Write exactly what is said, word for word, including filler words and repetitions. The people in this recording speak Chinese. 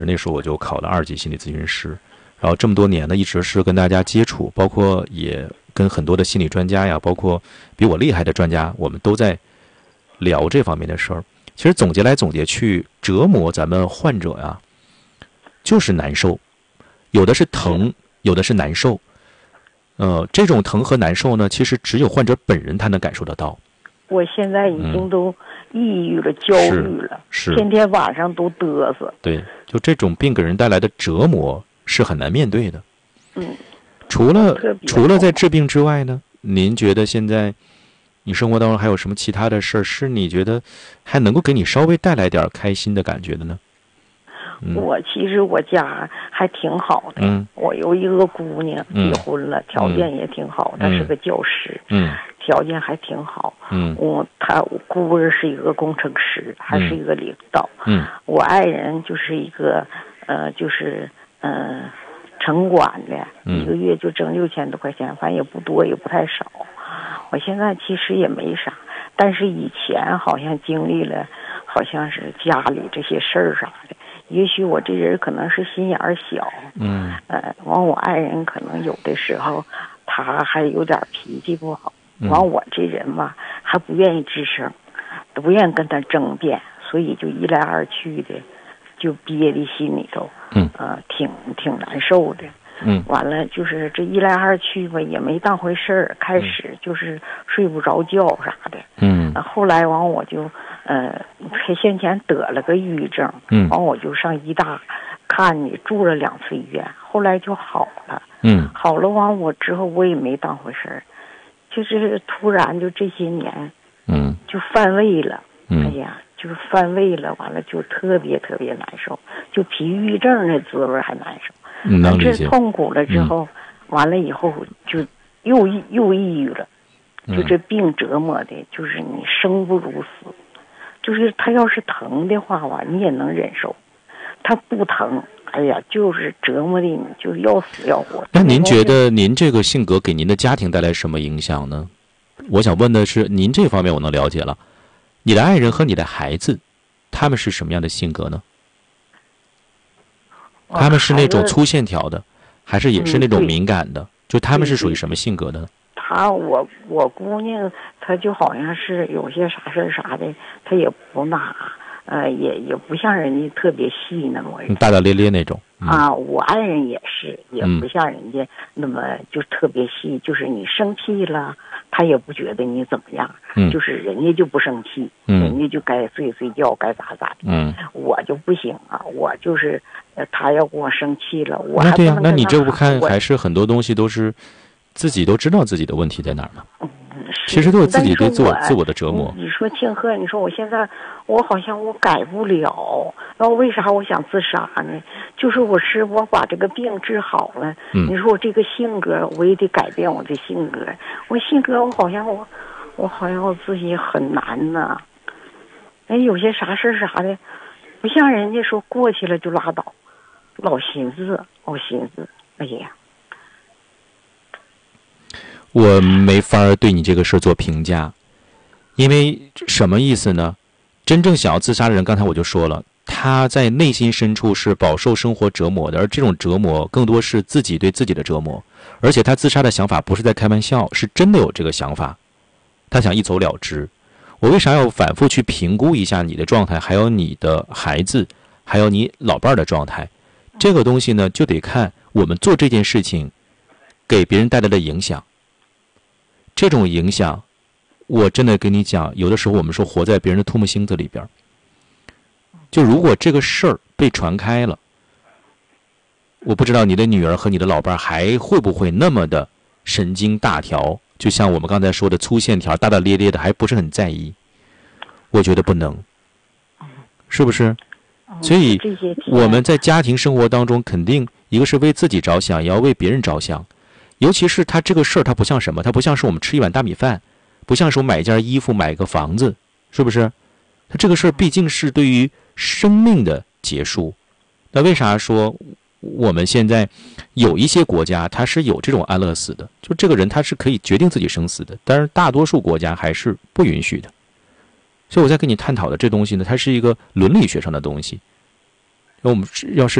那时候我就考了二级心理咨询师，然后这么多年呢，一直是跟大家接触，包括也跟很多的心理专家呀，包括比我厉害的专家，我们都在聊这方面的事儿。其实总结来总结去，折磨咱们患者呀，就是难受，有的是疼，有的是难受。呃，这种疼和难受呢，其实只有患者本人他能感受得到。 我现在已经都抑郁了、嗯、焦虑了， 是天天晚上都嘚瑟。 对，就这种病给人带来的折磨是很难面对的。 嗯， 除了除了在治病之外呢，您觉得现在你生活当中还有什么其他的事儿，是你觉得还能够给你稍微带来点开心的感觉的呢？ 嗯、我其实我家还挺好的， 嗯， 我有一个姑娘结婚了， 嗯、 条件也挺好，她、嗯、是个教师， 嗯。 条件还挺好， 嗯， 我他姑儿是一个工程师，还是一个领导， 嗯， 我爱人就是一个，呃，就是呃，城管的， 嗯、 一个月就挣六千多块钱，反正也不多，也不太少。我现在其实也没啥，但是以前好像经历了，好像是家里这些事儿啥的。也许我这人可能是心眼儿小， 嗯， 呃，完我爱人可能有的时候他还有点脾气不好。完我这人吧，还不愿意吱声，都不愿意跟他争辩，所以就一来二去的，就憋在心里头， 嗯， 呃，挺挺难受的， 嗯， 完了就是这一来二去吧，也没当回事儿，开始就是睡不着觉啥的， 嗯， 呃、后来完我就，呃，先前得了个抑郁症， 嗯， 完我就上医大看你住了两次医院，后来就好了， 嗯， 好了完我之后我也没当回事儿。就是突然就这些年， 嗯， 就犯胃了， 嗯， 哎呀，就是犯胃了，完了就特别特别难受，就比抑郁症那滋味还难受。 嗯，能理解。 这痛苦了之后，嗯、完了以后就又又抑郁了，就这病折磨的，就是你生不如死。就是他要是疼的话吧，你也能忍受；他不疼，哎呀，就是折磨的你就要死要活。 那您觉得您这个性格给您的家庭带来什么影响呢？我想问的是，您这方面我能了解了，你的爱人和你的孩子，他们是什么样的性格呢？他们是那种粗线条的，还是也是那种敏感的？嗯、就他们是属于什么性格的呢？ 他我我姑娘，她就好像是有些啥事儿啥的，她也不那。呃，也也不像人家特别细那么大大咧咧那种、 嗯、啊。我爱人也是，也不像人家那么就特别细，嗯、就是你生气了，他也不觉得你怎么样， 嗯、 就是人家就不生气， 嗯、 人家就该睡睡觉，该咋咋的。 嗯， 我就不行啊，我就是呃，他要跟我生气了，我还那对呀、啊，那你这不看我还是很多东西都是自己都知道自己的问题在哪儿吗？ 嗯其实都是自己对自我我自我的折磨。 你说庆贺，你说我现在我好像我改不了，然后为啥我想自杀呢？就是我是我把这个病治好了， 嗯、 你说我这个性格我也得改变我的性格，我性格我好像我我好像我自己很难呐。哎，有些啥事啥的，不像人家说过去了就拉倒，老寻思老寻思，哎呀。 我没法对你这个事做评价，因为什么意思呢？真正想要自杀的人，刚才我就说了，他在内心深处是饱受生活折磨的，而这种折磨更多是自己对自己的折磨，而且他自杀的想法不是在开玩笑，是真的有这个想法，他想一走了之。我为啥要反复去评估一下你的状态，还有你的孩子，还有你老伴儿的状态？这个东西呢，就得看我们做这件事情给别人带来的影响。这种影响，我真的跟你讲，有的时候我们说活在别人的唾沫星子里边，就如果这个事儿被传开了，我不知道你的女儿和你的老伴还会不会那么的神经大条，就像我们刚才说的粗线条大大咧咧的，还不是很在意。我觉得不能，是不是？所以我们在家庭生活当中，肯定一个是为自己着想，也要为别人着想。尤其是他这个事儿，他不像什么，他不像是我们吃一碗大米饭，不像是我买一件衣服、买个房子，是不是？他这个事儿毕竟是对于生命的结束。那为啥说我们现在有一些国家他是有这种安乐死的？就这个人他是可以决定自己生死的，但是大多数国家还是不允许的。所以我在跟你探讨的这东西呢，它是一个伦理学上的东西。 因为我们要是